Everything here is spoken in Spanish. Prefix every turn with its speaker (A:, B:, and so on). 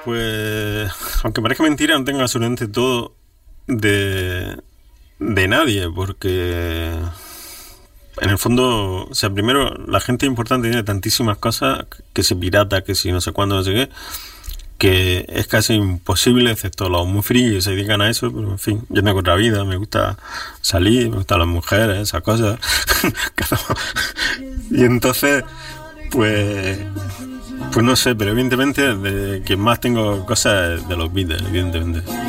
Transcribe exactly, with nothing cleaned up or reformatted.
A: Pues, aunque parezca mentira, no tengo absolutamente todo de, de nadie, porque en el fondo, o sea, primero, la gente importante tiene tantísimas cosas, que si pirata, que si no sé cuándo, no sé qué, que es casi imposible, excepto los muy frikis que se dedican a eso, pero en fin, yo tengo otra vida, me gusta salir, me gustan las mujeres, esas cosas. Y entonces, pues, pues no sé, pero evidentemente de quien más tengo cosas es de los Beatles, evidentemente.